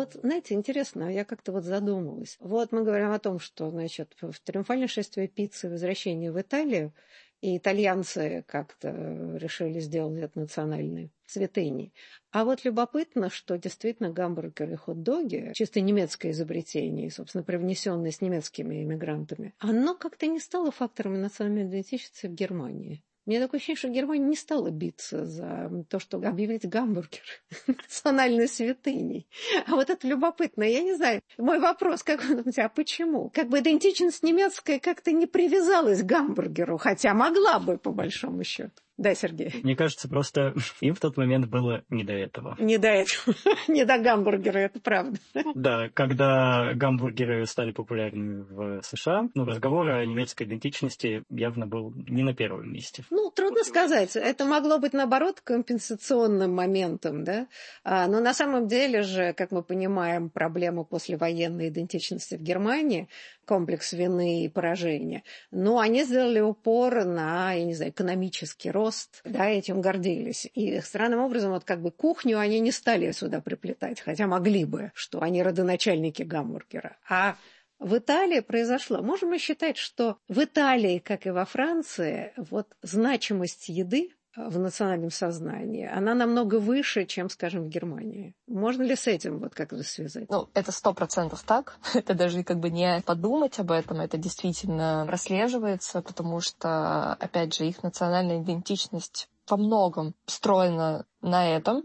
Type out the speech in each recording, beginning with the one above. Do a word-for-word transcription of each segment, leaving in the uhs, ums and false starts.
вот, знаете, интересно, я как-то вот задумалась. Вот мы говорим о том, что, значит, в «Триумфальное шествие пиццы» возвращение в Италию, и итальянцы как-то решили сделать это национальной святыней. А вот любопытно, что действительно гамбургеры и хот-доги, чисто немецкое изобретение, собственно, привнесенное с немецкими иммигрантами, оно как-то не стало фактором национальной идентичности в Германии. Мне такое ощущение, что Германия не стала биться за то, чтобы объявить гамбургер национальной святыней. А вот это любопытно. Я не знаю. Мой вопрос, как вы думаете, а почему? Как бы идентичность немецкая как-то не привязалась к гамбургеру, хотя могла бы, по большому счету. Да, Сергей? Мне кажется, просто им в тот момент было не до этого. Не до этого. Не до гамбургера, это правда. Да, когда гамбургеры стали популярны в США, ну, разговор о немецкой идентичности явно был не на первом месте. Ну, трудно сказать. Это могло быть, наоборот, компенсационным моментом, да? А, но на самом деле же, как мы понимаем, проблема послевоенной идентичности в Германии, комплекс вины и поражения, но они сделали упор на, я не знаю, экономический рост, да, этим гордились. И странным образом, вот как бы кухню они не стали сюда приплетать, хотя могли бы, что они родоначальники гамбургера. А в Италии произошло. Можем мы считать, что в Италии, как и во Франции, вот значимость еды в национальном сознании, она намного выше, чем, скажем, в Германии. Можно ли с этим вот как-то связать? Ну, это сто процентов так. Это даже как бы не подумать об этом, это действительно прослеживается, потому что, опять же, их национальная идентичность во многом встроена на этом.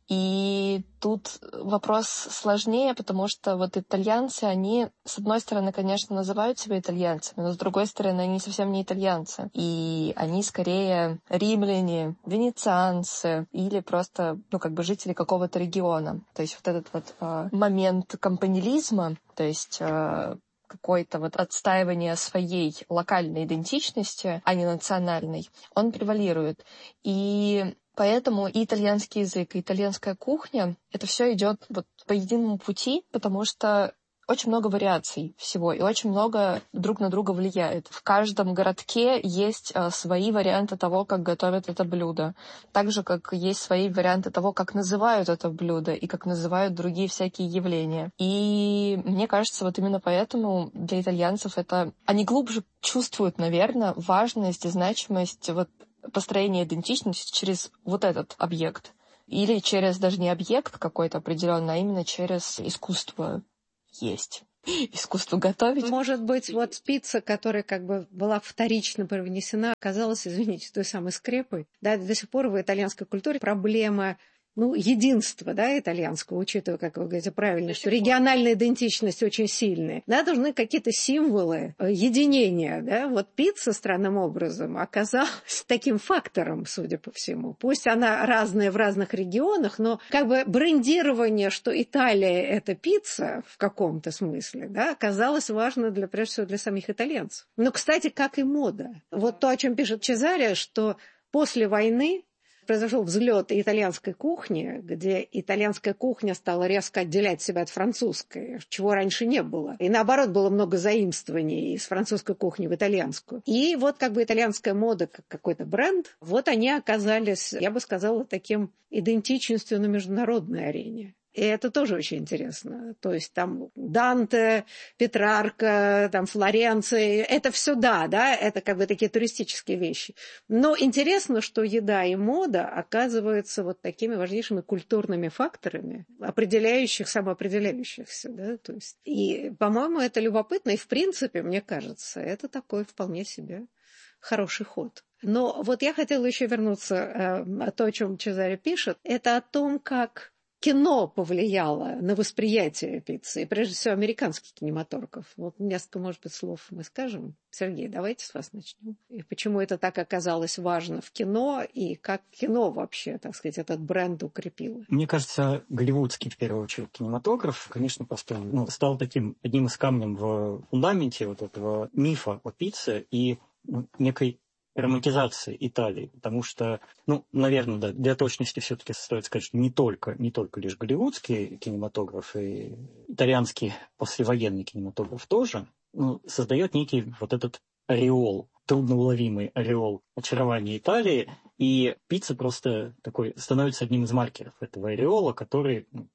И тут вопрос сложнее, потому что вот итальянцы, они, с одной стороны, конечно, называют себя итальянцами, но с другой стороны, они совсем не итальянцы. И они скорее римляне, венецианцы или просто, ну, как бы жители какого-то региона. То есть вот этот вот э, момент компанилизма, то есть э, какое-то вот отстаивание своей локальной идентичности, а не национальной, он превалирует. И поэтому и итальянский язык, и итальянская кухня, это все идет вот по единому пути, потому что очень много вариаций всего, и очень много друг на друга влияет. В каждом городке есть а, свои варианты того, как готовят это блюдо. Так же, как есть свои варианты того, как называют это блюдо, и как называют другие всякие явления. И мне кажется, вот именно поэтому для итальянцев это... Они глубже чувствуют, наверное, важность и значимость вот построения идентичности через вот этот объект. Или через даже не объект какой-то определенный, а именно через искусство есть. Искусство готовить. Может быть, вот пицца, которая как бы была вторично привнесена, оказалась, извините, той самой скрепой. Да, до сих пор в итальянской культуре проблема, ну, единства, да, итальянского, учитывая, как вы говорите правильно, что региональная идентичность очень сильная. Да, должны какие-то символы единения, да. Вот пицца странным образом оказалась таким фактором, судя по всему. Пусть она разная в разных регионах, но как бы брендирование, что Италия – это пицца в каком-то смысле, да, оказалось важно для, прежде всего, для самих итальянцев. Но, кстати, как и мода. Вот то, о чем пишет Чезаре, что после войны произошел взлет итальянской кухни, где итальянская кухня стала резко отделять себя от французской, чего раньше не было. И наоборот, было много заимствований из французской кухни в итальянскую. И вот как бы итальянская мода, как какой-то бренд, вот они оказались, я бы сказала, таким идентичностью на международной арене. И это тоже очень интересно. То есть там Данте, Петрарка, там Флоренция, это все да, да, это как бы такие туристические вещи. Но интересно, что еда и мода оказываются вот такими важнейшими культурными факторами, определяющих, самоопределяющихся, да, то есть. И, по-моему, это любопытно, и в принципе, мне кажется, это такой вполне себе хороший ход. Но вот я хотела еще вернуться э, о том, о чем Чезаре пишет, это о том, как кино повлияло на восприятие пиццы, и прежде всего американский кинематограф. Вот несколько, может быть, слов мы скажем. Сергей, давайте с вас начнем. И почему это так оказалось важно в кино, и как кино вообще, так сказать, этот бренд укрепило? Мне кажется, голливудский, в первую очередь, кинематограф, конечно, просто ну, стал таким одним из камней в фундаменте вот этого мифа о пицце и ну, некой романтизации Италии, потому что, ну, наверное, да, для точности все-таки стоит сказать, что не только, не только лишь голливудский кинематограф и итальянский послевоенный кинематограф тоже ну, создает некий вот этот ореол, трудноуловимый ореол очарования Италии, и пицца просто такой становится одним из маркеров этого ореола, который ну,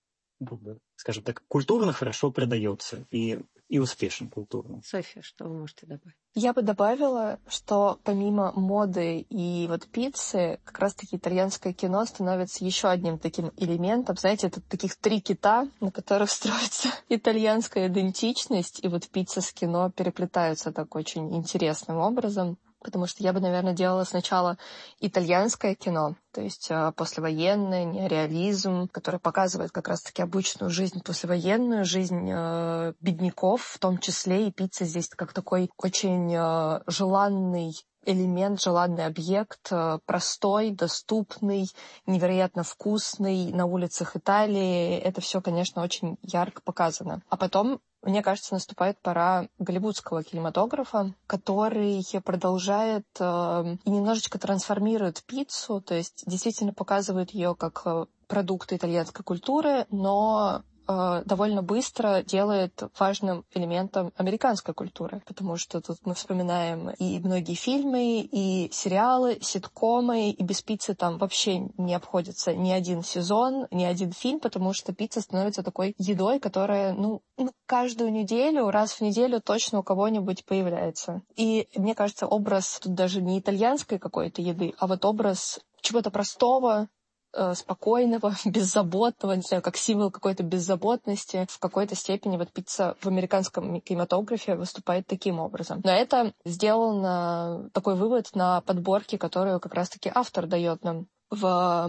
скажем так, культурно хорошо продается и, и успешен культурно. Софья, что вы можете добавить? Я бы добавила, что помимо моды и вот пиццы, как раз-таки итальянское кино становится еще одним таким элементом. Знаете, это таких три кита, на которых строится итальянская идентичность, и вот пицца с кино переплетаются так очень интересным образом. Потому что я бы, наверное, делала сначала итальянское кино, то есть послевоенное, неореализм, который показывает как раз-таки обычную жизнь, послевоенную жизнь э, бедняков, в том числе, и пицца здесь как такой очень э, желанный элемент, желанный объект, э, простой, доступный, невероятно вкусный на улицах Италии. Это все, конечно, очень ярко показано. А потом, мне кажется, наступает пора голливудского кинематографа, который продолжает э, и немножечко трансформирует пиццу, то есть действительно показывает ее как э, продукт итальянской культуры, но э, довольно быстро делает важным элементом американской культуры, потому что тут мы вспоминаем и многие фильмы, и сериалы, ситкомы, и без пиццы там вообще не обходится ни один сезон, ни один фильм, потому что пицца становится такой едой, которая, ну, ну, каждую неделю, раз в неделю точно у кого-нибудь появляется. И мне кажется, образ тут даже не итальянской какой-то еды, а вот образ чего-то простого, спокойного, беззаботного, не знаю, как символ какой-то беззаботности. В какой-то степени вот пицца в американском кинематографе выступает таким образом. Но это сделано такой вывод на подборке, которую как раз-таки автор дает нам в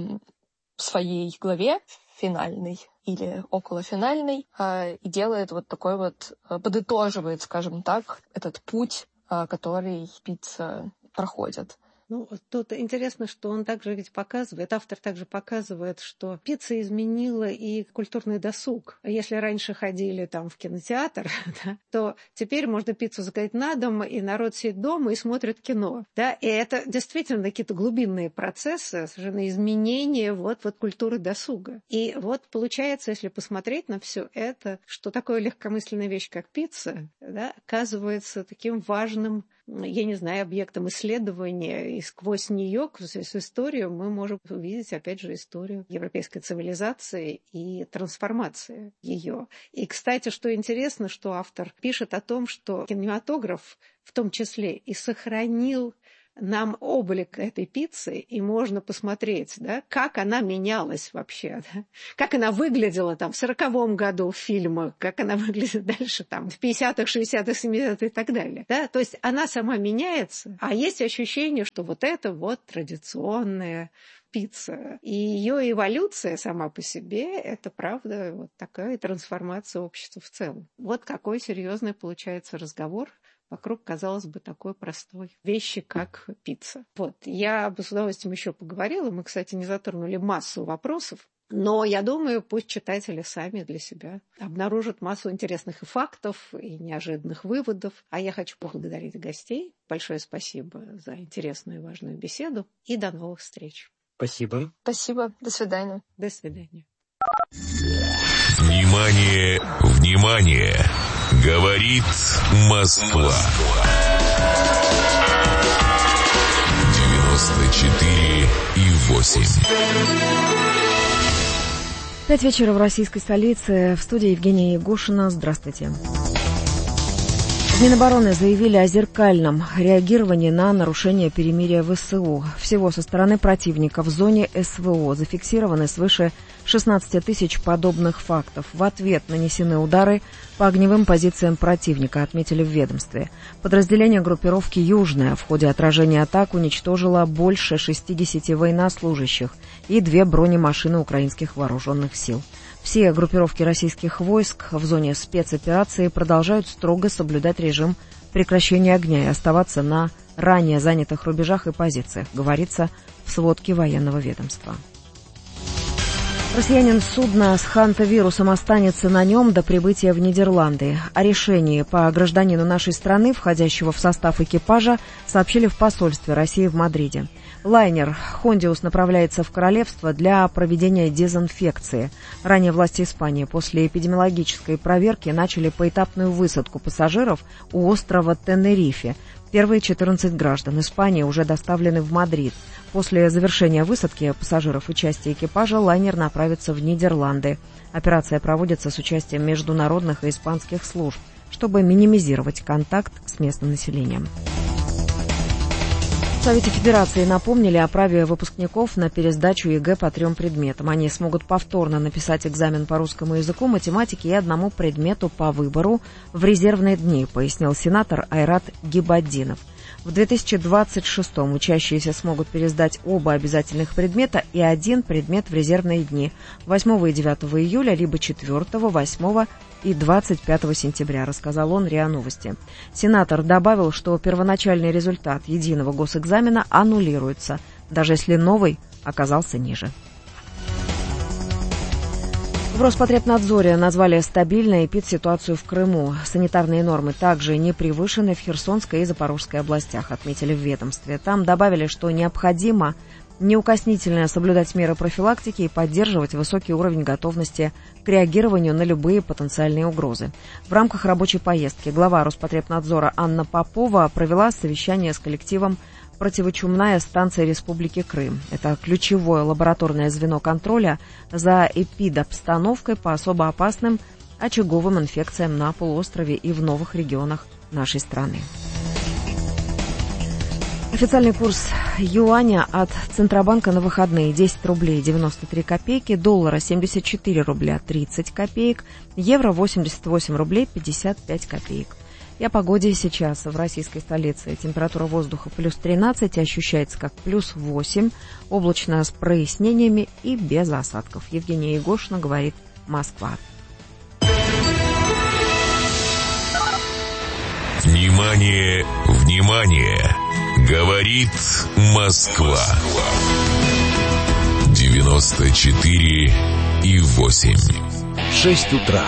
своей главе финальной или околофинальной, и делает вот такой вот, подытоживает, скажем так, этот путь, который пицца проходит. Ну, тут интересно, что он также ведь показывает, автор также показывает, что пицца изменила и культурный досуг. Если раньше ходили там в кинотеатр, да, то теперь можно пиццу заказать на дом, и народ сидит дома и смотрит кино. Да, и это действительно какие-то глубинные процессы, совершенно изменения вот, вот культуры досуга. И вот получается, если посмотреть на все это, что такое легкомысленная вещь, как пицца, да, оказывается таким важным, я не знаю, объектом исследования, и сквозь нее, сквозь историю, мы можем увидеть, опять же, историю европейской цивилизации и трансформации ее. И, кстати, что интересно, что автор пишет о том, что кинематограф в том числе и сохранил нам облик этой пиццы, и можно посмотреть, да, как она менялась вообще, да? Как она выглядела там в сороковом году в фильмах, как она выглядит дальше там в пятидесятых, шестидесятых, семидесятых и так далее. Да? То есть она сама меняется, а есть ощущение, что вот это вот традиционная пицца. И ее эволюция сама по себе – это, правда, вот такая трансформация общества в целом. Вот какой серьезный получается разговор вокруг, казалось бы, такой простой вещи, как пицца. Вот. Я бы с удовольствием еще поговорила. Мы, кстати, не затронули массу вопросов. Но я думаю, пусть читатели сами для себя обнаружат массу интересных и фактов, и неожиданных выводов. А я хочу поблагодарить гостей. Большое спасибо за интересную и важную беседу. И до новых встреч. Спасибо. Спасибо. До свидания. До свидания. Внимание, внимание! Говорит Москва. девяносто четыре и восемь. Пять вечера в российской столице. В студии Евгения Ягушина. Здравствуйте. В Минобороны заявили о зеркальном реагировании на нарушение перемирия в ВСУ. Всего со стороны противника в зоне СВО зафиксированы свыше шестнадцати тысяч подобных фактов. В ответ нанесены удары по огневым позициям противника, отметили в ведомстве. Подразделение группировки «Южная» в ходе отражения атак уничтожило больше шестидесяти военнослужащих и две бронемашины украинских вооруженных сил. Все группировки российских войск в зоне спецоперации продолжают строго соблюдать режим прекращения огня и оставаться на ранее занятых рубежах и позициях, говорится в сводке военного ведомства. Россиянин судна с хантавирусом останется на нем до прибытия в Нидерланды. О решении по гражданину нашей страны, входящего в состав экипажа, сообщили в посольстве России в Мадриде. Лайнер «Хондиус» направляется в королевство для проведения дезинфекции. Ранее власти Испании после эпидемиологической проверки начали поэтапную высадку пассажиров у острова Тенерифе. Первые четырнадцать граждан Испании уже доставлены в Мадрид. После завершения высадки пассажиров и части экипажа лайнер направится в Нидерланды. Операция проводится с участием международных и испанских служб, чтобы минимизировать контакт с местным населением. В Совете Федерации напомнили о праве выпускников на пересдачу ЕГЭ по трем предметам. Они смогут повторно написать экзамен по русскому языку, математике и одному предмету по выбору в резервные дни, пояснил сенатор Айрат Гибаддинов. В две тысячи двадцать шестом учащиеся смогут пересдать оба обязательных предмета и один предмет в резервные дни восьмого и девятого июля, либо четвёртого, восьмого и двадцать пятого сентября, рассказал он РИА Новости. Сенатор добавил, что первоначальный результат единого госэкзамена аннулируется, даже если новый оказался ниже. В Роспотребнадзоре назвали стабильной эпидситуацию в Крыму. Санитарные нормы также не превышены в Херсонской и Запорожской областях, отметили в ведомстве. Там добавили, что необходимо неукоснительно соблюдать меры профилактики и поддерживать высокий уровень готовности к реагированию на любые потенциальные угрозы. В рамках рабочей поездки глава Роспотребнадзора Анна Попова провела совещание с коллективом «Противочумная станция Республики Крым». Это ключевое лабораторное звено контроля за эпидобстановкой по особо опасным очаговым инфекциям на полуострове и в новых регионах нашей страны. Официальный курс юаня от Центробанка на выходные десять рублей девяносто три копейки, доллара семьдесят четыре рубля тридцать копеек, евро восемьдесят восемь рублей пятьдесят пять копеек. И о погоде сейчас в российской столице. Температура воздуха плюс тринадцать, ощущается как плюс восемь, облачно с прояснениями и без осадков. Евгения Егошина, говорит Москва. Внимание, внимание! Говорит Москва. девяносто четыре и восемь. Шесть утра.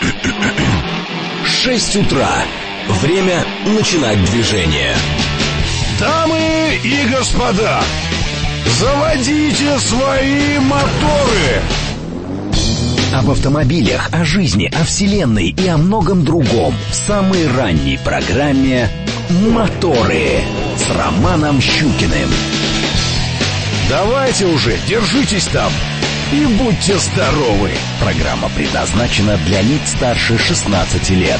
Шесть утра. Время начинать движение. Дамы и господа, заводите свои моторы. Об автомобилях, о жизни, о вселенной и о многом другом в самой ранней программе «Моторы» с Романом Щукиным. Давайте уже, держитесь там и будьте здоровы. Программа предназначена для лиц старше шестнадцати лет.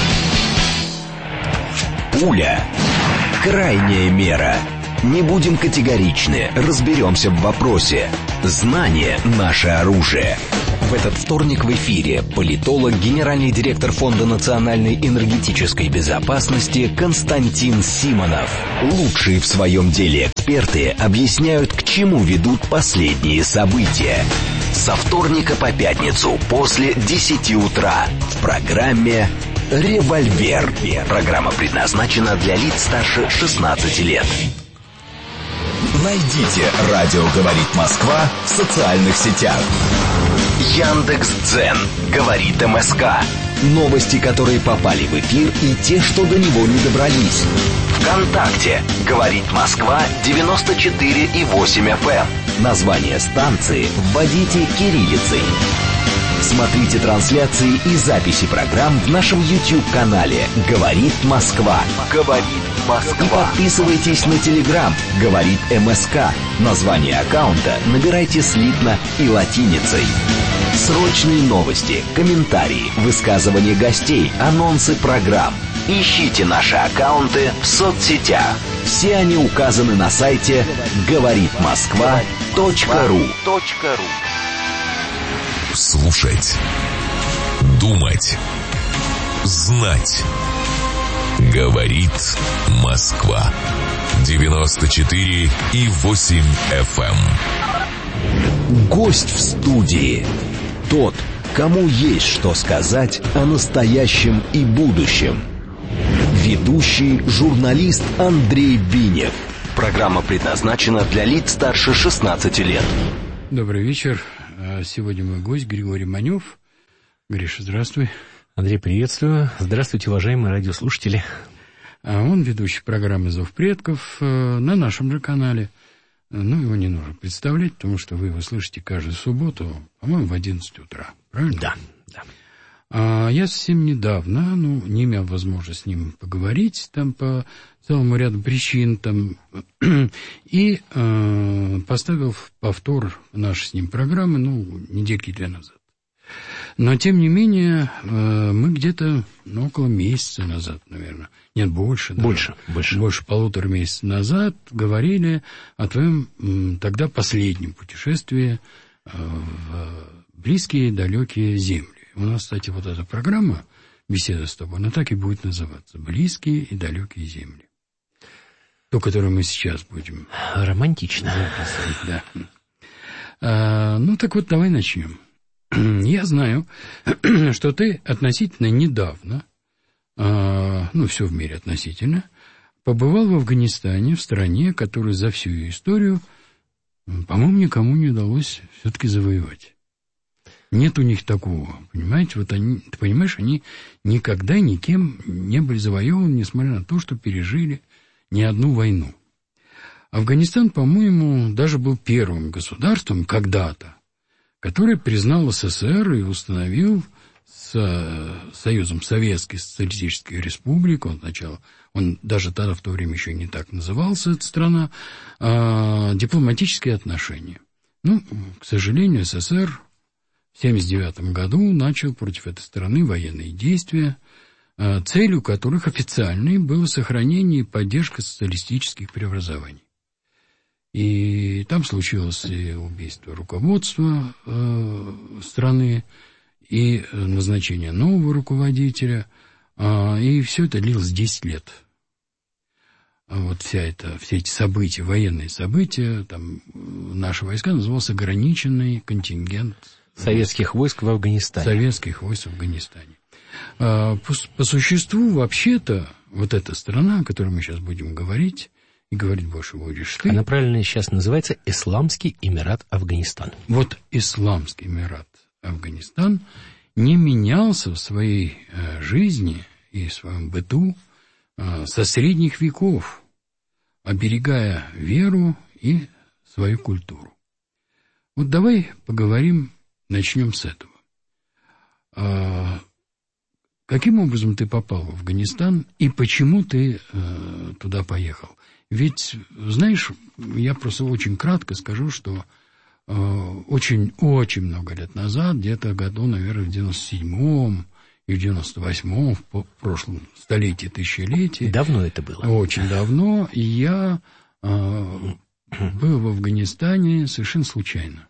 Пуля. Крайняя мера. Не будем категоричны, разберемся в вопросе. Знание – наше оружие. В этот вторник в эфире политолог, генеральный директор Фонда национальной энергетической безопасности Константин Симонов. Лучшие в своем деле эксперты объясняют, к чему ведут последние события. Со вторника по пятницу после десяти утра в программе «Револьвер». Программа предназначена для лиц старше шестнадцати лет. Найдите «Радио говорит Москва» в социальных сетях. Яндекс.Дзен говорит МСК. Новости, которые попали в эфир, и те, что до него не добрались. ВКонтакте говорит Москва девяносто четыре и восемь эф эм. Название станции вводите кириллицей. Смотрите трансляции и записи программ в нашем YouTube-канале «Говорит Москва». «Говорит Москва». И подписывайтесь на Telegram «Говорит МСК». Название аккаунта набирайте слитно и латиницей. Срочные новости, комментарии, высказывания гостей, анонсы программ. Ищите наши аккаунты в соцсетях. Все они указаны на сайте говорит москва точка ру. Слушать, думать, знать. Говорит Москва. девяносто четыре и восемь эф эм. Гость в студии. Тот, кому есть что сказать о настоящем и будущем. Ведущий журналист Андрей Бинев. Программа предназначена для лиц старше шестнадцати лет. Добрый вечер. Сегодня мой гость Григорий Манев. Гриша, здравствуй. Андрей, приветствую. Здравствуйте, уважаемые радиослушатели. Он ведущий программы «Зов предков» на нашем же канале. Ну, его не нужно представлять, потому что вы его слышите каждую субботу, по-моему, в одиннадцать утра. Правильно? Да, да. А я совсем недавно, ну, не имел возможности с ним поговорить, там, по целому ряду причин, там, и э, поставил в повтор наши с ним программы, ну, недельки две назад. Но, тем не менее, э, мы где-то, ну, около месяца назад, наверное, нет, больше, да, больше, больше, больше полутора месяцев назад говорили о твоем м, тогда последнем путешествии э, в близкие и далекие земли. У нас, кстати, вот эта программа, беседа с тобой, она так и будет называться «Близкие и далекие земли». То, которое мы сейчас будем... Романтично. Да. А, ну, так вот, давай начнем. Я знаю, что ты относительно недавно, а, ну, все в мире относительно, побывал в Афганистане, в стране, которую за всю ее историю, по-моему, никому не удалось все-таки завоевать. Нет у них такого, понимаете, вот они, ты понимаешь, они никогда никем не были завоеваны, несмотря на то, что пережили не одну войну. Афганистан, по-моему, даже был первым государством когда-то, который признал СССР и установил с Союзом Советских Социалистических Республик, он сначала, он даже тогда в то время еще не так назывался, эта страна, а, дипломатические отношения. Ну, к сожалению, СССР в тысяча девятьсот семьдесят девятом году начал против этой страны военные действия, целью которых официальной было сохранение и поддержка социалистических преобразований. И там случилось и убийство руководства э, страны, и назначение нового руководителя, э, и все это длилось десять лет. Вот вся эта, все эти события, военные события, там наши войска назывался ограниченный контингент советских войск в Афганистане. Советских войск в Афганистане. По, по существу, вообще-то, вот эта страна, о которой мы сейчас будем говорить, и говорить больше будешь ты. Она правильно сейчас называется Исламский Эмират Афганистан. Вот Исламский Эмират Афганистан не менялся в своей э, жизни и в своем быту э, со средних веков, оберегая веру и свою культуру. Вот давай поговорим, начнем с этого. Э, каким образом ты попал в Афганистан и почему ты э, туда поехал? Ведь, знаешь, я просто очень кратко скажу, что очень-очень э, много лет назад, где-то году, наверное, в девяносто седьмом и в девяносто восьмом, в прошлом столетии, тысячелетии. Давно это было. Очень давно. И я э, был в Афганистане совершенно случайно.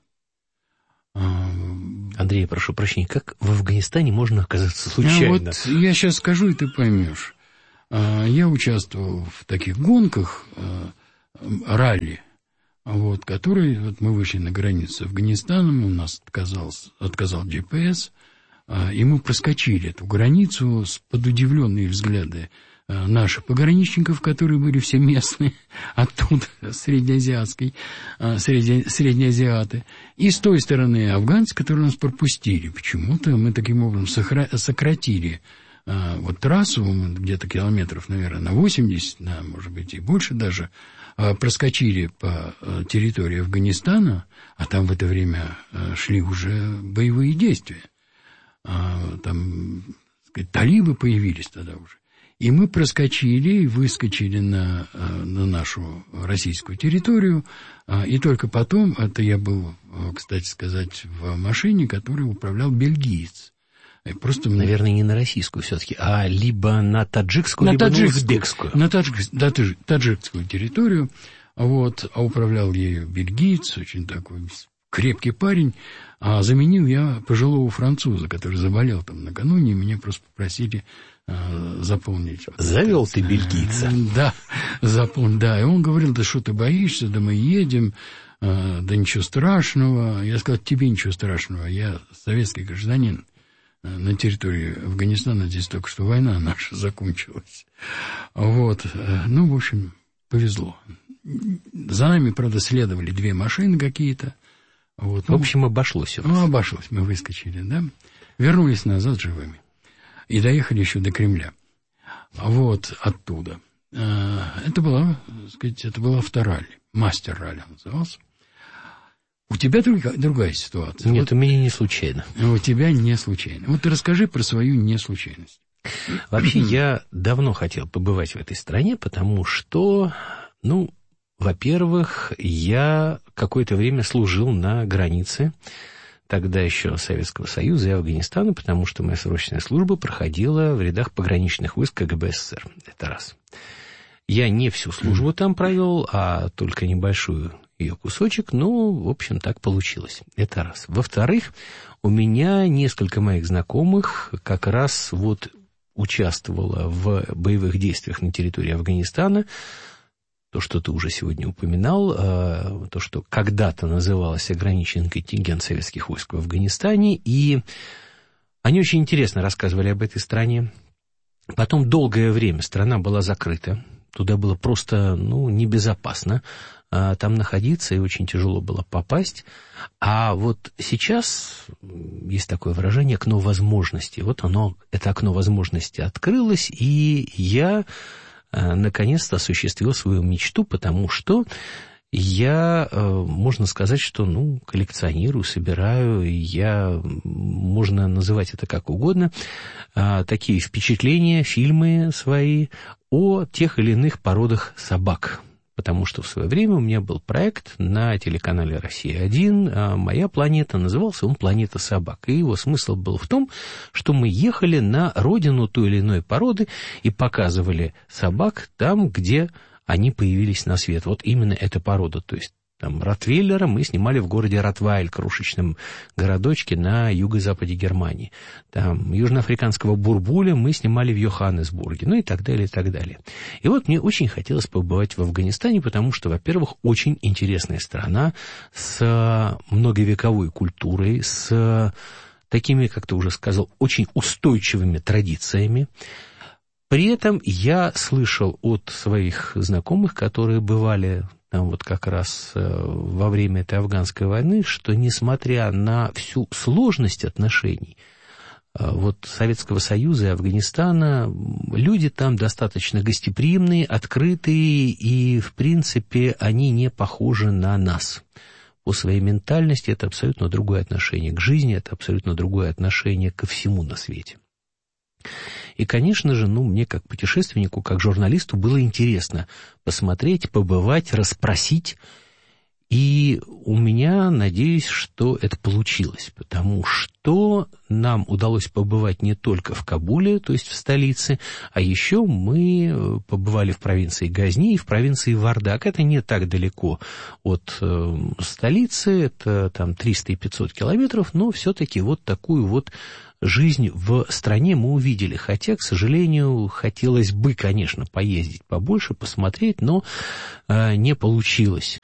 Андрей, прошу прощения, как в Афганистане можно оказаться случайно? А вот я сейчас скажу, и ты поймешь. Я участвовал в таких гонках, ралли, вот, которые, вот мы вышли на границу с Афганистаном, у нас отказал, отказал джи пи эс, и мы проскочили эту границу под удивленные взгляды наших пограничников, которые были все местные, оттуда, среднеазиатской, средне, среднеазиаты, и с той стороны афганцы, которые нас пропустили. Почему-то мы таким образом сократили вот трассу, где-то километров, наверное, на восемьдесят, на, может быть, и больше даже, проскочили по территории Афганистана, а там в это время шли уже боевые действия. Там, так сказать, талибы появились тогда уже. И мы проскочили и выскочили на, на нашу российскую территорию, и только потом, это я был, кстати сказать, в машине, которой управлял бельгиец. Просто... Наверное, не на российскую все-таки, а либо на таджикскую, на либо таджикскую, на узбекскую. На таджик, да, таджикскую территорию, вот, а управлял ею бельгиец, очень такой крепкий парень, а заменил я пожилого француза, который заболел там накануне, и меня просто попросили а, заполнить. Завел ты бельгийца. Да, заполнить, да, и он говорил, да что ты боишься, да мы едем, а, да ничего страшного. Я сказал, тебе ничего страшного, я советский гражданин. На территории Афганистана здесь только что война наша закончилась. Вот. Ну, в общем, повезло. За нами, правда, следовали две машины какие-то. Вот. В общем, обошлось. Ну, обошлось. Мы выскочили, да. Вернулись назад живыми. И доехали еще до Кремля. Вот оттуда. Это была, так сказать, это был авторалли, мастер-ралли назывался. У тебя другая, другая ситуация. Нет, вот, у меня не случайно. У тебя не случайно. Вот расскажи про свою неслучайность. Вообще, я давно хотел побывать в этой стране, потому что, ну, во-первых, я какое-то время служил на границе, тогда еще Советского Союза и Афганистана, потому что моя срочная служба проходила в рядах пограничных войск КГБ СССР. Это раз. Я не всю службу там провел, а только небольшую ее кусочек, но, в общем, так получилось. Это раз. Во-вторых, у меня несколько моих знакомых как раз вот участвовало в боевых действиях на территории Афганистана. То, что ты уже сегодня упоминал, то, что когда-то называлось ограниченный контингент советских войск в Афганистане, и они очень интересно рассказывали об этой стране. Потом долгое время страна была закрыта, туда было просто, ну, небезопасно там находиться, и очень тяжело было попасть. А вот сейчас есть такое выражение «окно возможностей». Вот оно, это окно возможностей открылось, и я наконец-то осуществил свою мечту, потому что я, можно сказать, что, ну, коллекционирую, собираю, я, можно называть это как угодно, такие впечатления, фильмы свои о тех или иных породах собак. Потому что в свое время у меня был проект на телеканале «Россия один», «Моя планета», назывался он «Планета собак». И его смысл был в том, что мы ехали на родину той или иной породы и показывали собак там, где они появились на свет. Вот именно эта порода, то есть там ротвейлера мы снимали в городе Ротвайль, крошечном городочке на юго-западе Германии. Там южноафриканского бурбуля мы снимали в Йоханнесбурге, ну и так далее, и так далее. И вот мне очень хотелось побывать в Афганистане, потому что, во-первых, очень интересная страна с многовековой культурой, с такими, как ты уже сказал, очень устойчивыми традициями. При этом я слышал от своих знакомых, которые бывали там вот как раз во время этой афганской войны, что несмотря на всю сложность отношений вот Советского Союза и Афганистана, люди там достаточно гостеприимные, открытые, и, в принципе, они не похожи на нас. По своей ментальности это абсолютно другое отношение к жизни, это абсолютно другое отношение ко всему на свете. И, конечно же, ну, мне как путешественнику, как журналисту было интересно посмотреть, побывать, расспросить. И у меня, надеюсь, что это получилось, потому что нам удалось побывать не только в Кабуле, то есть в столице, а еще мы побывали в провинции Газни и в провинции Вардак. Это не так далеко от э, столицы, это там триста и пятьсот километров, но все-таки вот такую вот жизнь в стране мы увидели. Хотя, к сожалению, хотелось бы, конечно, поездить побольше, посмотреть, но э, не получилось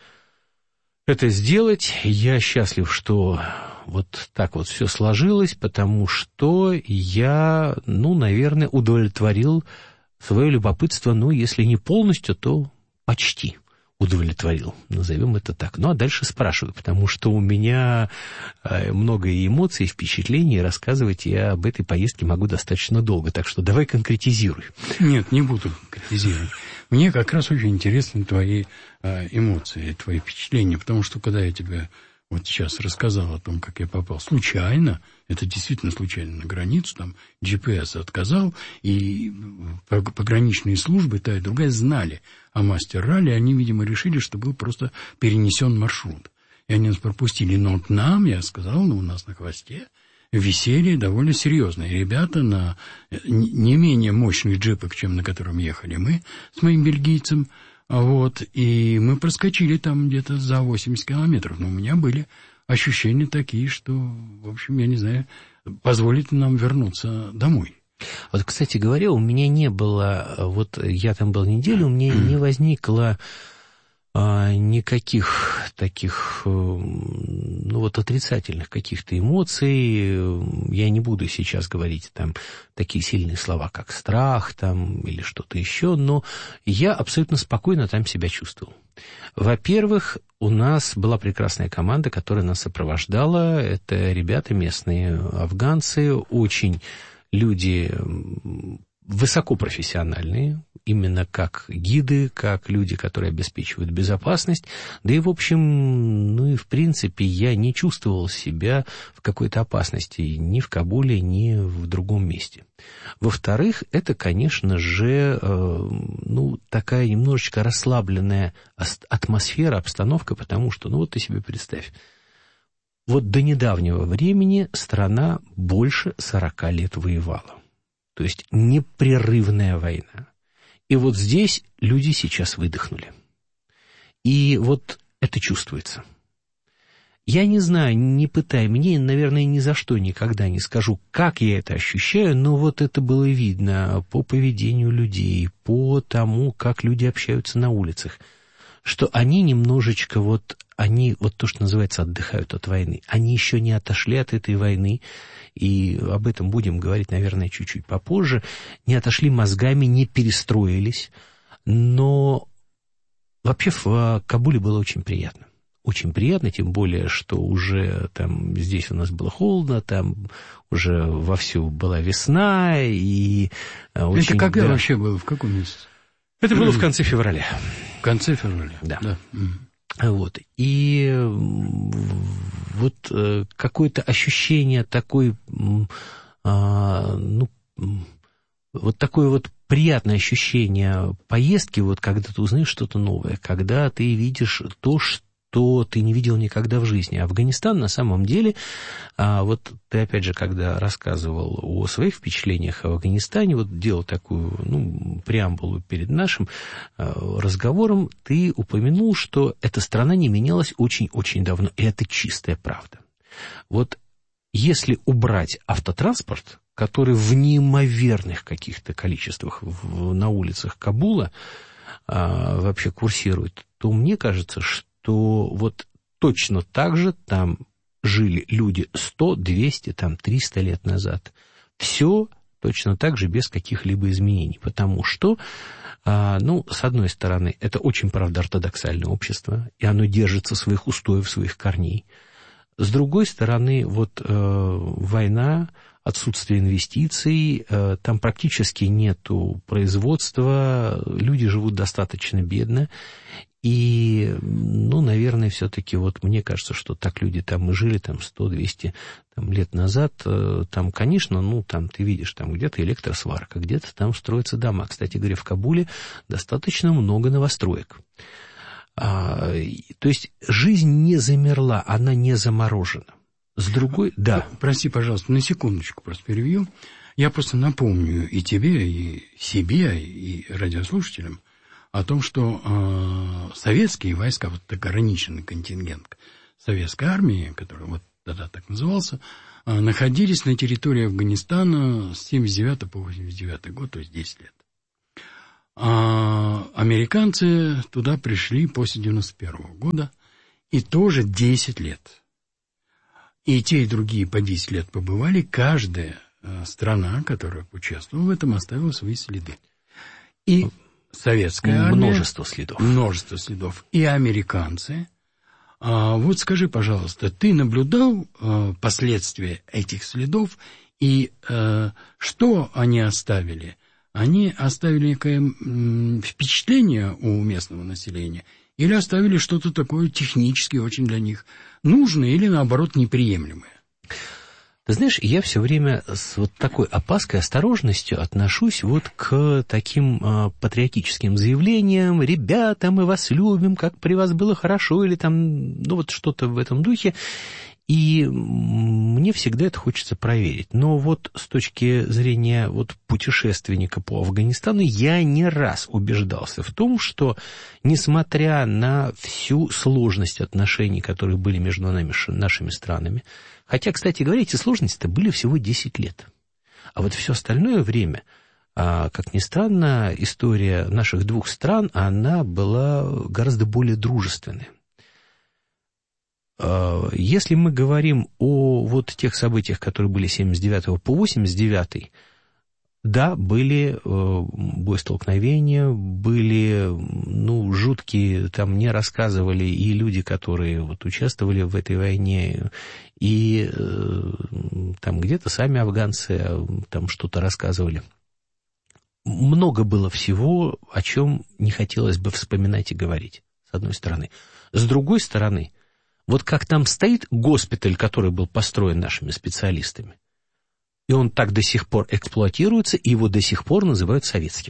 это сделать. Я счастлив, что вот так вот все сложилось, потому что я, ну, наверное, удовлетворил свое любопытство, ну, если не полностью, то почти удовлетворил, назовем это так. Ну, а дальше спрашиваю, потому что у меня много эмоций, впечатлений, рассказывать я об этой поездке могу достаточно долго, так что давай конкретизируй. Нет, не буду конкретизировать. Мне как раз очень интересны твои э, эмоции, твои впечатления, потому что когда я тебе вот сейчас рассказал о том, как я попал случайно, это действительно случайно, на границу, там джи пи эс отказал, и пограничные службы, та и другая, знали о мастер-ралли, они, видимо, решили, что был просто перенесен маршрут. И они нас пропустили. Но вот нам, я сказал, ну, у нас на хвосте веселье довольно серьезное. Ребята на не менее мощных джипах, чем на котором ехали мы с моим бельгийцем, вот, и мы проскочили там где-то за восемьдесят километров. Но у меня были ощущения такие, что, в общем, я не знаю, позволит нам вернуться домой. Вот, кстати говоря, у меня не было, вот я там был неделю, у меня не возникло а, никаких таких, ну вот, отрицательных каких-то эмоций. Я не буду сейчас говорить там такие сильные слова, как страх там или что-то еще, но я абсолютно спокойно там себя чувствовал. Во-первых, у нас была прекрасная команда, которая нас сопровождала. Это ребята местные, афганцы, очень люди высокопрофессиональные, именно как гиды, как люди, которые обеспечивают безопасность. Да и, в общем, ну и в принципе, я не чувствовал себя в какой-то опасности ни в Кабуле, ни в другом месте. Во-вторых, это, конечно же, ну, такая немножечко расслабленная атмосфера, обстановка, потому что, ну вот ты себе представь, вот до недавнего времени страна больше сорока лет воевала. То есть непрерывная война. И вот здесь люди сейчас выдохнули. И вот это чувствуется. Я не знаю, не пытай, мне, наверное, ни за что никогда не скажу, как я это ощущаю, но вот это было видно по поведению людей, по тому, как люди общаются на улицах, что они немножечко вот, они вот то, что называется, отдыхают от войны. Они еще не отошли от этой войны, и об этом будем говорить, наверное, чуть-чуть попозже, не отошли мозгами, не перестроились, но вообще в Кабуле было очень приятно. Очень приятно, тем более, что уже там здесь у нас было холодно, там уже вовсю была весна, и очень... Это когда да. вообще было, в каком месяце? Это было в конце февраля. В конце февраля? Да. да. Вот. И вот какое-то ощущение такой, ну, вот такое вот приятное ощущение поездки, вот когда ты узнаешь что-то новое, когда ты видишь то, что что ты не видел никогда в жизни. Афганистан на самом деле, вот ты опять же, когда рассказывал о своих впечатлениях о Афганистане, вот делал такую, ну, преамбулу перед нашим разговором, ты упомянул, что эта страна не менялась очень-очень давно, и это чистая правда. Вот если убрать автотранспорт, который в неимоверных каких-то количествах в, на улицах Кабула а, вообще курсирует, то мне кажется, что то вот точно так же там жили люди сто, двести, там триста лет назад. Все точно так же без каких-либо изменений, потому что, ну, с одной стороны, это очень, правда, ортодоксальное общество, и оно держится своих устоев, своих корней. С другой стороны, вот э, война, отсутствие инвестиций, э, там практически нету производства, люди живут достаточно бедно. И, ну, наверное, все-таки вот мне кажется, что так люди там и жили там сто-двести там, лет назад. Там, конечно, ну, там ты видишь, там где-то электросварка, где-то там строятся дома. Кстати говоря, в Кабуле достаточно много новостроек. А, то есть жизнь не замерла, она не заморожена. С другой... Да. Прости, пожалуйста, на секундочку просто перебью. Я просто напомню и тебе, и себе, и радиослушателям о том, что э, советские войска, вот ограниченный контингент советской армии, который вот тогда так назывался, э, находились на территории Афганистана с семьдесят девятого по восемьдесят девятый год, то есть десять лет. А американцы туда пришли после девяносто первого года, и тоже десять лет. И те, и другие по десять лет побывали. Каждая э, страна, которая участвовала в этом, оставила свои следы. И советская армия... Множество следов. Множество следов. И американцы. А, вот скажи, пожалуйста, ты наблюдал а, последствия этих следов, и а, что они оставили? Они оставили некое м, впечатление у местного населения или оставили что-то такое технически очень для них нужное или, наоборот, неприемлемое? Ты знаешь, я все время с вот такой опаской, осторожностью отношусь вот к таким э, патриотическим заявлениям: «Ребята, мы вас любим, как при вас было хорошо», или там, ну вот что-то в этом духе. И мне всегда это хочется проверить. Но вот с точки зрения вот путешественника по Афганистану я не раз убеждался в том, что, несмотря на всю сложность отношений, которые были между нами, нашими странами, хотя, кстати говоря, эти сложности-то были всего десять лет. А вот все остальное время, как ни странно, история наших двух стран, она была гораздо более дружественной. Если мы говорим о вот тех событиях, которые были с семьдесят девятого по восемьдесят девятый, да, были боестолкновения, были, ну, жуткие, там мне рассказывали и люди, которые вот участвовали в этой войне, и там где-то сами афганцы там что-то рассказывали. много было всего, о чем не хотелось бы вспоминать и говорить, с одной стороны. С другой стороны, вот как там стоит госпиталь, который был построен нашими специалистами, и он так до сих пор эксплуатируется, и его до сих пор называют советским.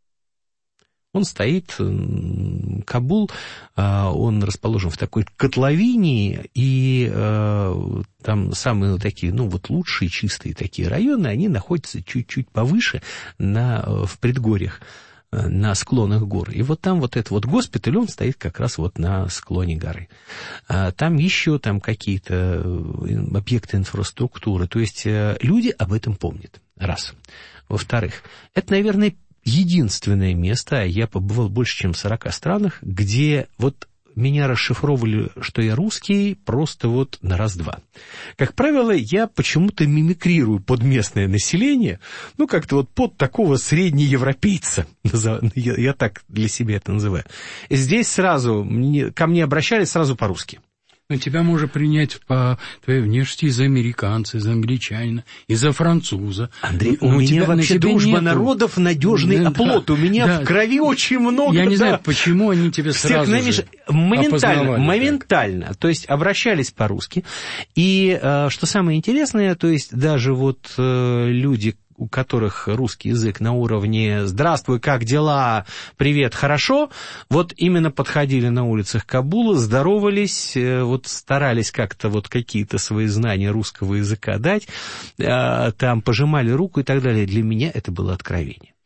Он стоит, Кабул, он расположен в такой котловине, и там самые такие, ну вот лучшие, чистые такие районы, они находятся чуть-чуть повыше на, в предгорьях, на склонах гор. И вот там вот этот вот госпиталь, он стоит как раз вот на склоне горы. Там еще там какие-то объекты инфраструктуры. То есть люди об этом помнят. Раз. Во-вторых, это, наверное, единственное место, а я побывал больше, чем в сорока странах, где вот меня расшифровывали, что я русский, просто вот на раз-два. Как правило, я почему-то мимикрирую под местное население, ну, как-то вот под такого среднеевропейца, я, я так для себя это называю. Здесь сразу, мне, ко мне обращались сразу по-русски. Но тебя можно принять по твоей внешности из-за американца, из-за англичанина, из-за француза. Андрей, у меня тебя, вообще дружба нету. Народов надежный да, оплот. У меня да. в крови очень много. Я не да. знаю, почему они тебя Всех, сразу знаешь, же моментально, моментально. Да. То есть обращались по-русски. И что самое интересное, то есть даже вот люди, у которых русский язык на уровне «Здравствуй, как дела? Привет, хорошо?» Вот именно подходили на улицах Кабула, здоровались, вот старались как-то вот какие-то свои знания русского языка дать, там пожимали руку и так далее. Для меня это было откровение.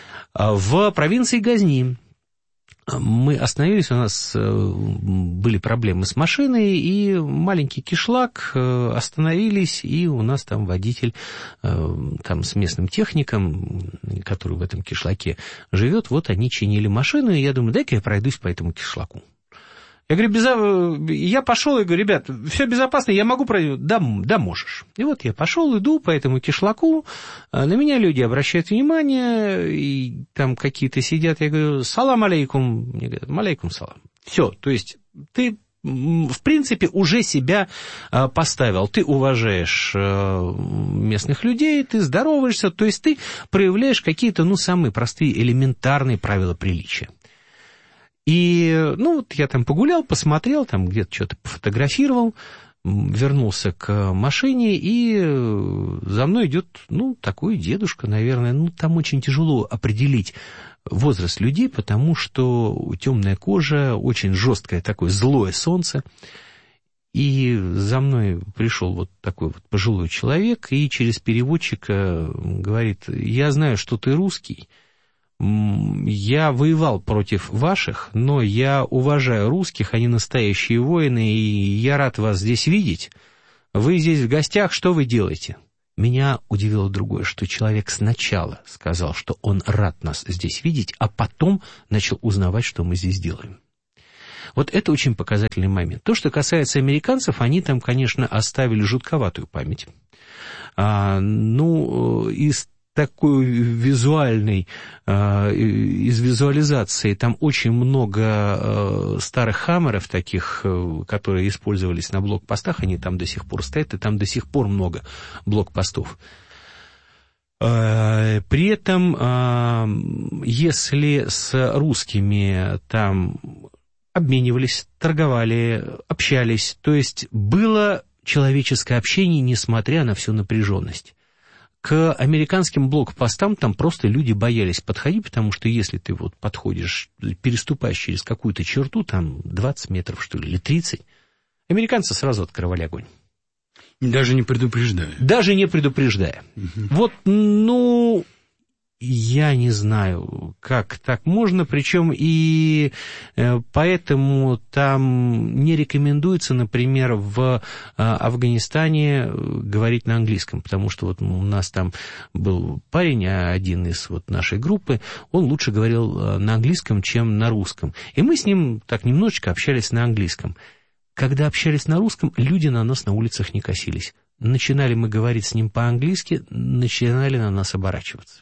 В провинции Газни мы остановились, у нас были проблемы с машиной, и маленький кишлак, остановились, и у нас там водитель там, с местным техником, который в этом кишлаке живет, вот они чинили машину, и я думаю, дай-ка я пройдусь по этому кишлаку. Я говорю, безо... я пошел и говорю, ребят, все безопасно, я могу пройти? Да, да, можешь. И вот я пошел, иду по этому кишлаку, на меня люди обращают внимание, и там какие-то сидят, я говорю, салам алейкум, мне говорят, малейкум салам. Все, то есть ты, в принципе, уже себя поставил, ты уважаешь местных людей, ты здороваешься, то есть ты проявляешь какие-то, ну, самые простые, элементарные правила приличия. И, ну, вот я там погулял, посмотрел, там где-то что-то пофотографировал, вернулся к машине, и за мной идет, ну, такой дедушка, наверное, ну, там очень тяжело определить возраст людей, потому что темная кожа, очень жесткое такое злое солнце. И за мной пришел вот такой вот пожилой человек, и через переводчика говорит, я знаю, что ты русский, я воевал против ваших, но я уважаю русских, они настоящие воины, и я рад вас здесь видеть. Вы здесь в гостях, что вы делаете? Меня удивило другое, что человек сначала сказал, что он рад нас здесь видеть, а потом начал узнавать, что мы здесь делаем. Вот это очень показательный момент. То, что касается американцев, они там, конечно, оставили жутковатую память. А, ну, из такой визуальной, из визуализации, там очень много старых хаммеров таких, которые использовались на блокпостах, они там до сих пор стоят, и там до сих пор много блокпостов. При этом, если с русскими там обменивались, торговали, общались, то есть было человеческое общение, несмотря на всю напряженность. К американским блокпостам там просто люди боялись подходить, потому что если ты вот подходишь, переступаешь через какую-то черту, там двадцать метров, что ли, или тридцать, американцы сразу открывали огонь. Даже не предупреждая. Даже не предупреждая. Угу. Вот, ну, я не знаю, как так можно, причем и поэтому там не рекомендуется, например, в Афганистане говорить на английском, потому что вот у нас там был парень, один из вот нашей группы, он лучше говорил на английском, чем на русском. И мы с ним так немножечко общались на английском. Когда общались на русском, люди на нас на улицах не косились. Начинали мы говорить с ним по-английски, начинали на нас оборачиваться.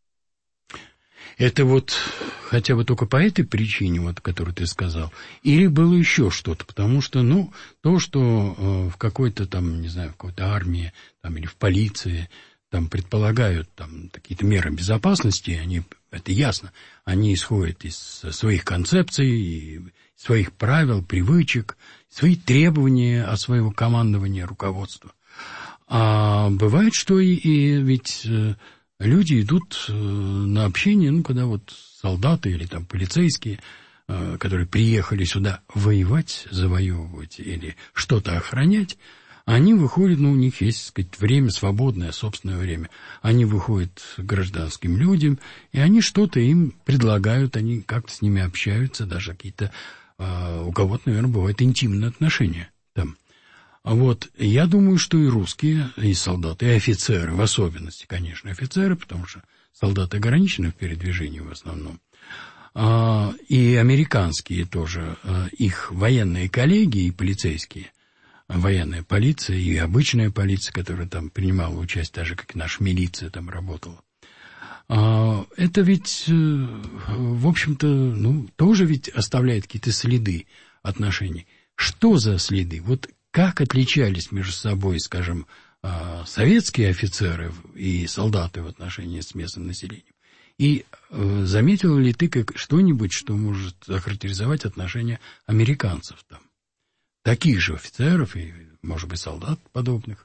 Это вот хотя бы только по этой причине, вот, которую ты сказал, или было еще что-то, потому что, ну, то, что э, в какой-то там, не знаю, в какой-то армии там, или в полиции там предполагают там, какие-то меры безопасности, они, это ясно, они исходят из своих концепций, своих правил, привычек, свои требования от своего командования, руководства. А бывает, что и, и ведь люди идут на общение, ну, когда вот солдаты или там полицейские, которые приехали сюда воевать, завоевывать или что-то охранять, они выходят, ну, у них есть, так сказать, время свободное, собственное время. Они выходят к гражданским людям, и они что-то им предлагают, они как-то с ними общаются, даже какие-то, э, у кого-то, наверное, бывают интимные отношения там. А вот я думаю, что и русские, и солдаты, и офицеры, в особенности, конечно, офицеры, потому что солдаты ограничены в передвижении в основном, а, и американские тоже, а, их военные коллеги и полицейские, военная полиция и обычная полиция, которая там принимала участие, даже как наша милиция там работала. А, это ведь, в общем-то, ну, тоже ведь оставляет какие-то следы отношений. Что за следы? Вот как отличались между собой, скажем, советские офицеры и солдаты в отношении с местным населением? И заметил ли ты как что-нибудь, что может охарактеризовать отношения американцев там? Таких же офицеров и, может быть, солдат подобных?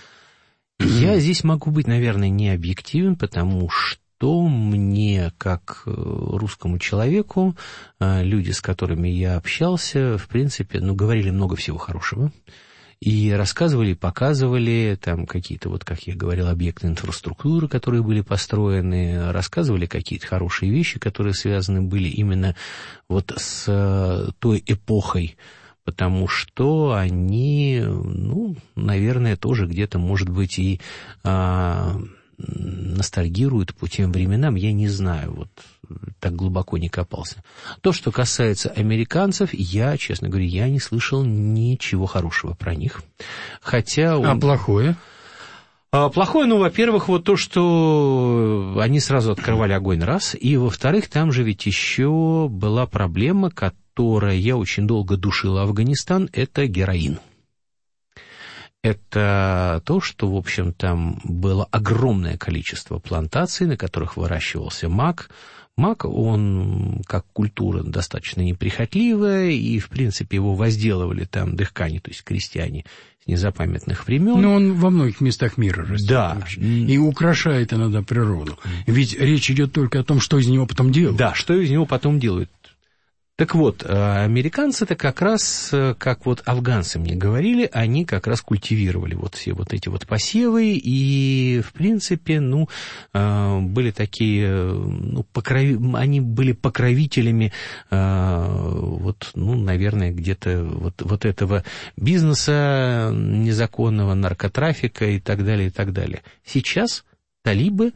Я здесь могу быть, наверное, не объективен, потому что мне, как русскому человеку, люди, с которыми я общался, в принципе, ну, говорили много всего хорошего. И рассказывали, показывали там какие-то, вот как я говорил, объекты инфраструктуры, которые были построены, рассказывали какие-то хорошие вещи, которые связаны были именно вот с той эпохой, потому что они, ну, наверное, тоже где-то, может быть, и а, ностальгируют по тем временам, я не знаю, вот так глубоко не копался. То, что касается американцев, я, честно говоря, я не слышал ничего хорошего про них. Хотя... А он... плохое? А плохое, ну, во-первых, вот то, что они сразу открывали огонь, раз, и, во-вторых, там же ведь еще была проблема, которая я очень долго душила Афганистан, это героин. Это то, что, в общем, там было огромное количество плантаций, на которых выращивался мак. Мак, он, как культура, достаточно неприхотливая, и, в принципе, его возделывали там дыхкани, то есть крестьяне с незапамятных времен. Но он во многих местах мира растет. Да. И украшает иногда природу. Ведь речь идет только о том, что из него потом делают. Да, что из него потом делают. Так вот, американцы-то как раз, как вот афганцы мне говорили, они как раз культивировали вот все вот эти вот посевы, и, в принципе, ну, были такие, ну, покрови... они были покровителями, вот, ну, наверное, где-то вот, вот этого бизнеса незаконного, наркотрафика и так далее, и так далее. Сейчас талибы,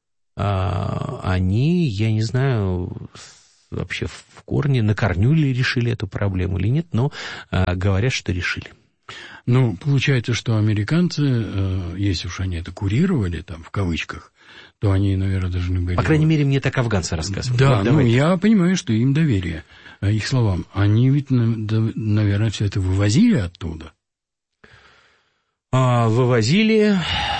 они, я не знаю, вообще в корне, на корню ли решили эту проблему или нет, но а, говорят, что решили. Ну, получается, что американцы, э, если уж они это курировали, там, в кавычках, то они, наверное, должны были... По крайней мере, мне так афганцы рассказывали. Да, вот, ну, давайте. Я понимаю, что им доверие, их словам. Они ведь, наверное, все это вывозили оттуда? А, вывозили.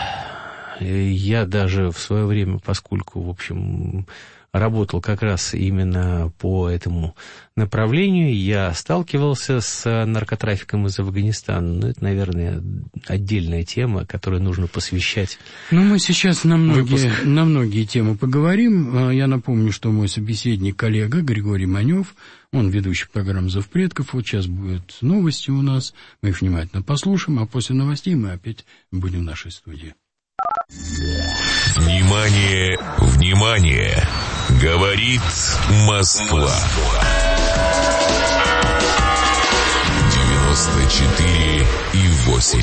Я даже в свое время, поскольку, в общем... работал как раз именно по этому направлению. Я сталкивался с наркотрафиком из Афганистана. Ну, это, наверное, отдельная тема, которую нужно посвящать. Ну, мы сейчас на многие, на многие темы поговорим. Я напомню, что мой собеседник, коллега Григорий Манев, он ведущий программы «Зов предков». Вот сейчас будут новости у нас. Мы их внимательно послушаем, а после новостей мы опять будем в нашей студии. Внимание, внимание! Говорит Москва. девяносто четыре и восемь.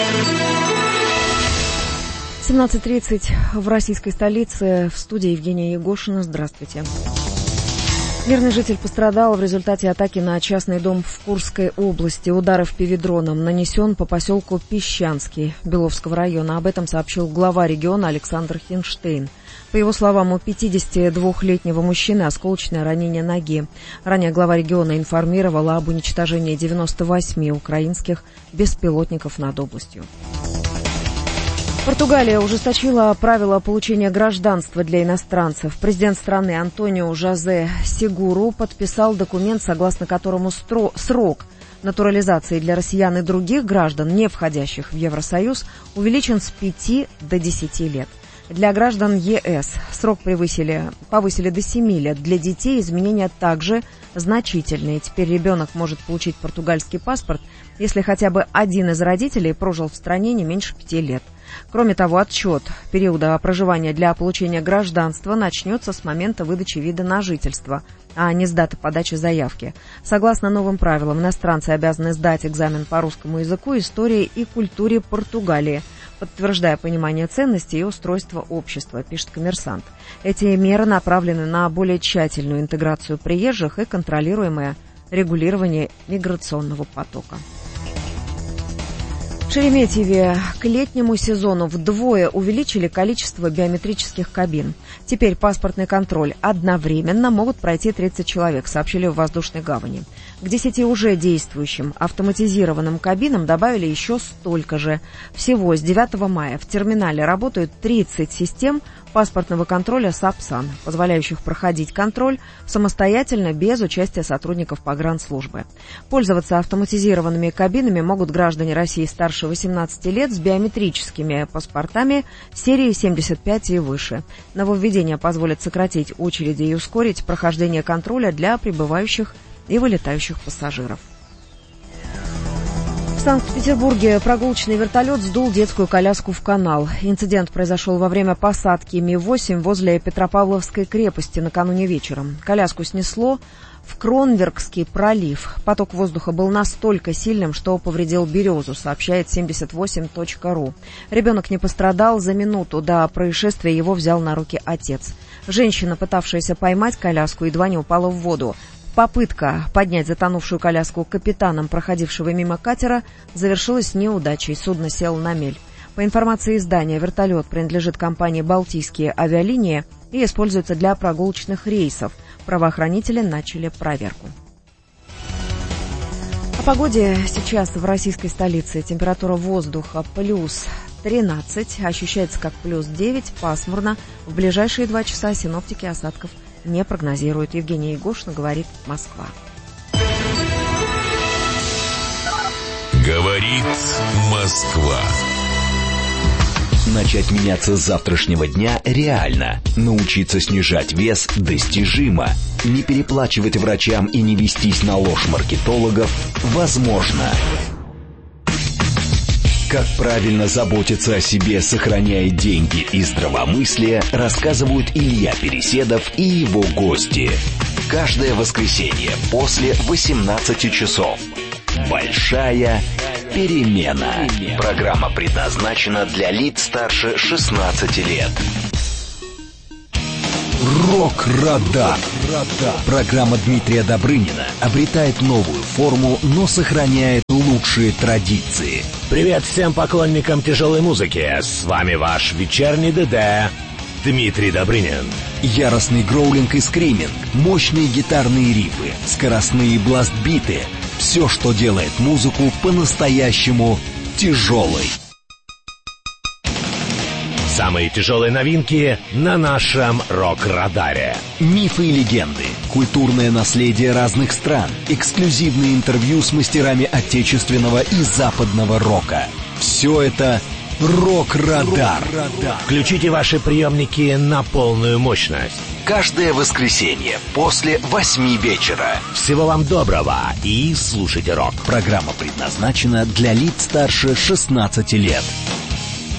семнадцать тридцать в российской столице. В студии Евгения Егошина. Здравствуйте. Мирный житель пострадал в результате атаки на частный дом в Курской области. Удар эф пи ви-дроном нанесен по поселку Песчанский Беловского района. Об этом сообщил глава региона Александр Хинштейн. По его словам, у пятидесятидвухлетнего мужчины осколочное ранение ноги. Ранее глава региона информировала об уничтожении девяноста восьми украинских беспилотников над областью. Португалия ужесточила правила получения гражданства для иностранцев. Президент страны Антонио Жозе Сегуру подписал документ, согласно которому стро- срок натурализации для россиян и других граждан, не входящих в Евросоюз, увеличен с пяти до десяти лет. Для граждан ЕС срок превысили, повысили до семи лет. Для детей изменения также значительные. Теперь ребенок может получить португальский паспорт, если хотя бы один из родителей прожил в стране не меньше пяти лет. Кроме того, отсчет периода проживания для получения гражданства начнется с момента выдачи вида на жительство, а не с даты подачи заявки. Согласно новым правилам, иностранцы обязаны сдать экзамен по русскому языку, истории и культуре Португалии, подтверждая понимание ценностей и устройства общества, пишет «Коммерсант». Эти меры направлены на более тщательную интеграцию приезжих и контролируемое регулирование миграционного потока. В Шереметьеве к летнему сезону вдвое увеличили количество биометрических кабин. Теперь паспортный контроль одновременно могут пройти тридцать человек, сообщили в воздушной гавани. К десяти уже действующим автоматизированным кабинам добавили еще столько же. Всего с девятого мая в терминале работают тридцать систем паспортного контроля САПСАН, позволяющих проходить контроль самостоятельно без участия сотрудников погранслужбы. Пользоваться автоматизированными кабинами могут граждане России старше восемнадцати лет с биометрическими паспортами серии семьдесят пять и выше. Нововведение позволит сократить очереди и ускорить прохождение контроля для прибывающих и вылетающих пассажиров. В Санкт-Петербурге прогулочный вертолет сдул детскую коляску в канал. Инцидент произошел во время посадки Ми восемь возле Петропавловской крепости накануне вечером. Коляску снесло в Кронверкский пролив. Поток воздуха был настолько сильным, что повредил березу, сообщает семьдесят восемь точка ру. Ребенок не пострадал. За минуту до происшествия его взял на руки отец. Женщина, пытавшаяся поймать коляску, едва не упала в воду. Попытка поднять затонувшую коляску капитаном проходившего мимо катера завершилась неудачей. Судно село на мель. По информации издания, вертолет принадлежит компании «Балтийские авиалинии» и используется для прогулочных рейсов. Правоохранители начали проверку. О погоде сейчас в российской столице. Температура воздуха плюс тринадцать, ощущается как плюс девять, пасмурно. В ближайшие два часа синоптики осадков не прогнозируют. Евгения Егошина, говорит Москва. Говорит Москва. Начать меняться с завтрашнего дня реально. Научиться снижать вес достижимо. Не переплачивать врачам и не вестись на ложь маркетологов возможно. Как правильно заботиться о себе, сохраняя деньги и здравомыслие, рассказывают Илья Переседов и его гости. Каждое воскресенье после восемнадцати часов. Большая перемена. Программа предназначена для лиц старше шестнадцати лет. Рок-радар. Программа Дмитрия Добрынина обретает новую форму, но сохраняет лучшие традиции. Привет всем поклонникам тяжелой музыки. С вами ваш вечерний ДД Дмитрий Добрынин. Яростный гроулинг и скриминг, мощные гитарные рифы, скоростные бластбиты. Все, что делает музыку по-настоящему тяжелой. Самые тяжелые новинки на нашем рок-радаре. Мифы и легенды, культурное наследие разных стран, эксклюзивные интервью с мастерами отечественного и западного рока. Все это рок-радар. Включите ваши приемники на полную мощность. Каждое воскресенье после восьми вечера. Всего вам доброго и слушайте рок. Программа предназначена для лиц старше шестнадцати лет.